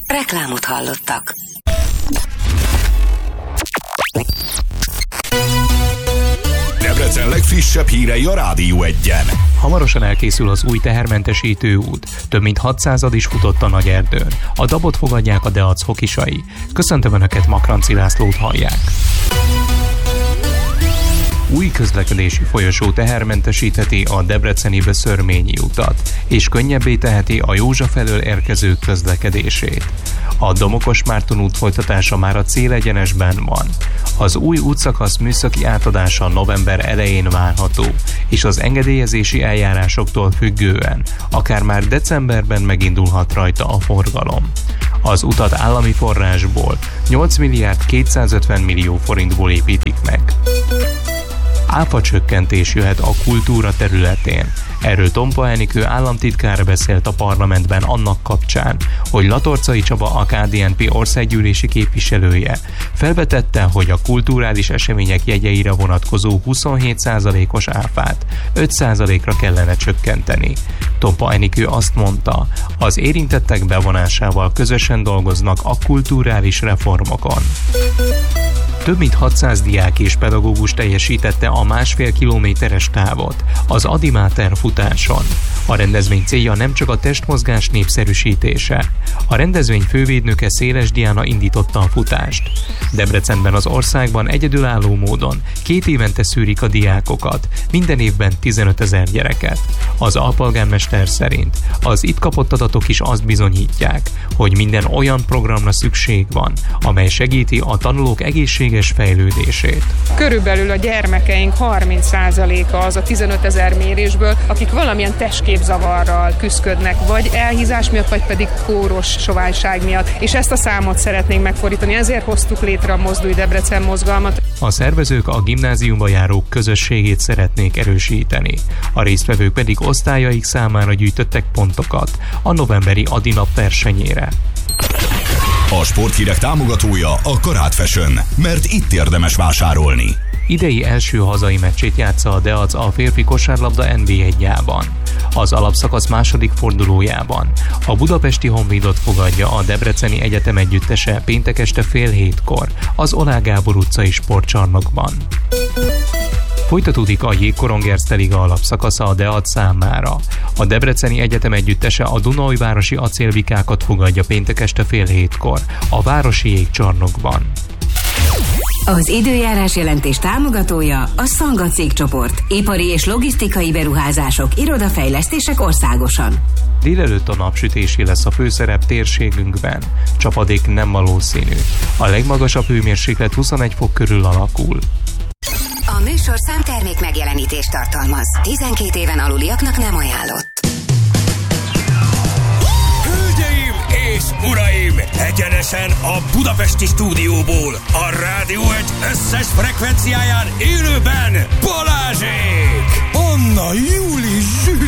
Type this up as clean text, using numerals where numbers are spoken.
Reklámot hallottak. Debrecen legfrissebb hírei a Rádió Egyen. Hamarosan elkészül az új tehermentesítő út. Több mint 600 is futott a Nagyerdőn. A dabot fogadják a Deac hokisai. Köszöntöm Önöket, Makranci Lászlót hallják. Új közlekedési folyosó tehermentesítheti a debreceni Szörményi utat, és könnyebbé teheti a Józsa felől érkezők közlekedését. A Domokos Márton út folytatása már a célegyenesben van. Az új útszakasz műszaki átadása november elején várható, és az engedélyezési eljárásoktól függően akár már decemberben megindulhat rajta a forgalom. Az utat állami forrásból 8 milliárd 250 millió forintból építik meg. Áfacsökkentés jöhet a kultúra területén. Erről Tompa Enikő államtitkár beszélt a parlamentben annak kapcsán, hogy Latorcai Csaba, a KDNP országgyűlési képviselője felvetette, hogy a kulturális események jegyeire vonatkozó 27%-os áfát 5%-ra kellene csökkenteni. Tompa Enikő azt mondta, az érintettek bevonásával közösen dolgoznak a kulturális reformokon. Több mint 600 diák és pedagógus teljesítette a 1,5 kilométeres távot az Adimáter futáson. A rendezvény célja nem csak a testmozgás népszerűsítése. A rendezvény fővédnöke Széles Diana indította a futást. Debrecenben, az országban egyedülálló módon 2 évente szűrik a diákokat, minden évben 15 000 gyereket. Az alpolgármester szerint az itt kapott adatok is azt bizonyítják, hogy minden olyan programra szükség van, amely segíti a tanulók egészséges fejlődését. Körülbelül a gyermekeink 30%-a az a 15 000 mérésből, akik valamilyen testképzavarral küszködnek, vagy elhízás miatt, vagy pedig kóros soványság miatt. És ezt a számot szeretnénk megfordítani, ezért hoztuk létre a Mozdulj Debrecen mozgalmat. A szervezők a gimnáziumba járók közösségét szeretnék erősíteni. A résztvevők pedig osztályaik számára gyűjtöttek pontokat a novemberi Adinap versenyére. A sporthírek támogatója a Karát Fashion, mert itt érdemes vásárolni. Idei első hazai meccsét játsza a Deac a férfi kosárlabda NB1-jában. Az alapszakasz második fordulójában a budapesti Honvédot fogadja a Debreceni Egyetem együttese péntek este 6:30 az Oláh Gábor utcai sportcsarnokban. Folytatódik a Jégkorong Erste Liga alapszakasza a Deac számára. A Debreceni Egyetem együttese a Dunaújvárosi Acélvikákat fogadja péntek este 6:30 a Városi Jégcsarnokban. Az időjárás jelentés támogatója a Szanga cégcsoport. Ipari és logisztikai beruházások, irodafejlesztések országosan. Délelőtt a napsütési lesz a főszerep térségünkben. Csapadék nem valószínű. A legmagasabb hőmérséklet 21 fok körül alakul. A műsor számtermék megjelenítést tartalmaz. 12 éven aluliaknak nem ajánlott. Hölgyeim és uraim! Egyenesen a budapesti stúdióból, a Rádió Egy összes frekvenciáján élőben Balázsék! Anna, Júli, Zsül,